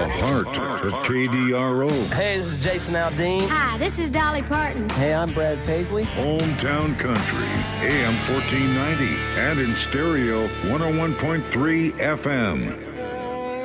part of KDRO. Hey, this is Jason Aldean. Hi, this is Dolly Parton. Hey, I'm Brad Paisley. Hometown Country, AM 1490, and in stereo 101.3 FM.